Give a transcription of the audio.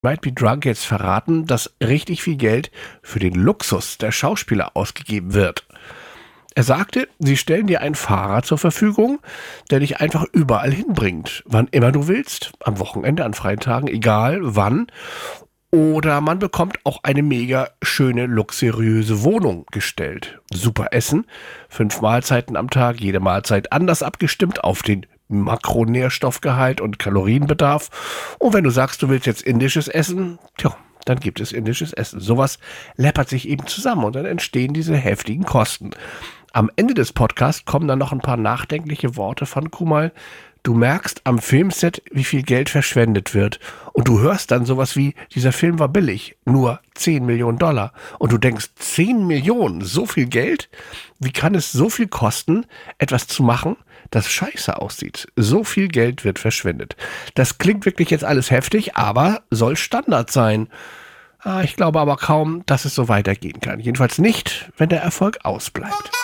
Might Be Drunk jetzt verraten, dass richtig viel Geld für den Luxus der Schauspieler ausgegeben wird. Er sagte, sie stellen dir einen Fahrer zur Verfügung, der dich einfach überall hinbringt, wann immer du willst, am Wochenende, an freien Tagen, egal wann. Oder man bekommt auch eine mega schöne, luxuriöse Wohnung gestellt. Super Essen, 5 Mahlzeiten am Tag, jede Mahlzeit anders abgestimmt auf den Makronährstoffgehalt und Kalorienbedarf. Und wenn du sagst, du willst jetzt indisches Essen, tja, dann gibt es indisches Essen. Sowas läppert sich eben zusammen und dann entstehen diese heftigen Kosten. Am Ende des Podcasts kommen dann noch ein paar nachdenkliche Worte von Kumail. Du merkst am Filmset, wie viel Geld verschwendet wird. Und du hörst dann sowas wie, dieser Film war billig, nur 10 Millionen Dollar. Und du denkst, 10 Millionen, so viel Geld? Wie kann es so viel kosten, etwas zu machen, das scheiße aussieht? So viel Geld wird verschwendet. Das klingt wirklich jetzt alles heftig, aber soll Standard sein. Ich glaube aber kaum, dass es so weitergehen kann. Jedenfalls nicht, wenn der Erfolg ausbleibt.